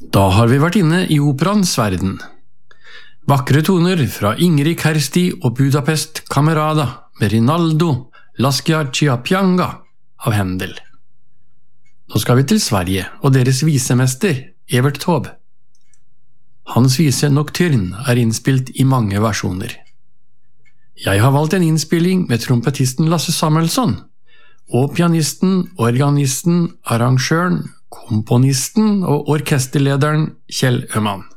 Da har vi vært inne i operaens verden. Vakre toner fra Ingrid Kersti og Budapest Camerata med Rinaldo La Schiappianga av Händel. Nå skal vi til Sverige og deres visemester Evert Taube. Hans vise Nocturne er innspilt i mange versjoner. Jeg har valgt en innspilling med trompetisten Lasse Samuelsson og pianisten, organisten, arrangøren, komponisten og orkesterlederen Kjell Øman.